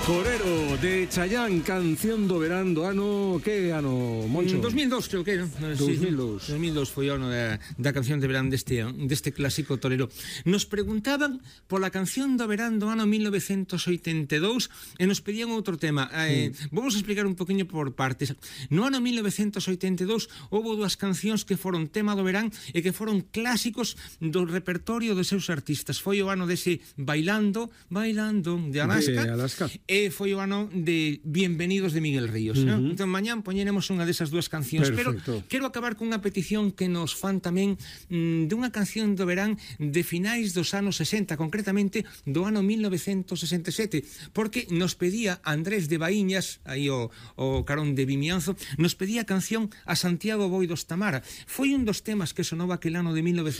Torero de Chayanne, canción do verán do ano, que ano, Moncho? 2002 creo que era. 2002. 2002 foi o ano da canción de verán deste clásico torero. Nos preguntaban pola canción do verán do ano 1982 e nos pedían outro tema. Vamos explicar un poquinho por partes. No ano 1982 houve dúas cancións que foron tema do verán e que foron clásicos do repertorio dos seus artistas. Foi o ano dese Bailando de Alaska. E foi o ano de Bienvenidos de Miguel Ríos. Entón, mañán poñeremos unha desas dúas cancións. Perfecto. Pero quero acabar cunha petición que nos fan tamén dunha canción do verán de finais dos anos 60, concretamente do ano 1967, porque nos pedía Andrés de Baíñas, aí o carón de Vimianzo, nos pedía a canción a Santiago Boi dos Tamara. Foi un dos temas que sonaba aquel ano de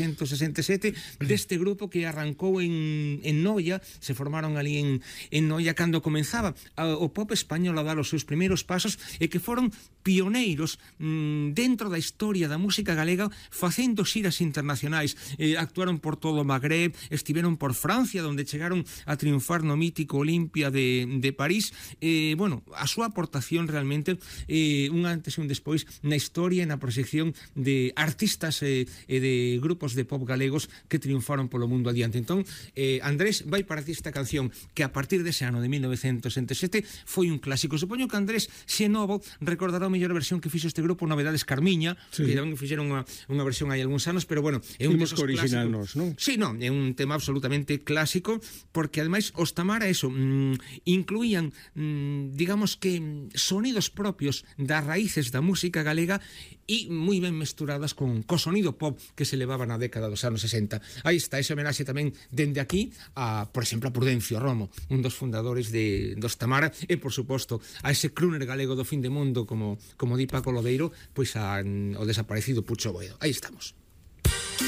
1967 deste grupo que arrancou en Noia, se formaron ali en Noia cando comenzaba o pop español a dar os seus primeiros pasos e que foron pioneiros dentro da historia da música galega facendo xiras internacionais. Actuaron por todo o Magreb, estiveron por Francia, onde chegaron a triunfar no mítico Olimpia de París. Bueno, a súa aportación realmente un antes e un despois na historia e na proxección de artistas e de grupos de pop galegos que triunfaron polo mundo adiante. Entón, Andrés, vai para ti esta canción que a partir dese ano de 1967 foi un clásico. Supoño que Andrés, se novo, recordará a mellor versión que fixo este grupo Novedades Carmiña, sí, que fixeron unha versión hai algúns anos, pero bueno, é un desos originalnos, non? Sí, non, é un tema absolutamente clásico, porque ademais os Tamara incluían, digamos que sonidos propios das raíces da música galega e moi ben mesturadas co sonido pop que se levaba na década dos anos 60. Aí está ese homenaxe tamén dende aquí a, por exemplo, a Prudencio Romo, un dos fundadores dos Tamara, e por suposto a ese crooner galego do fin de mundo como di Paco Lodeiro, pois o desaparecido Pucho Boedo. Aí estamos.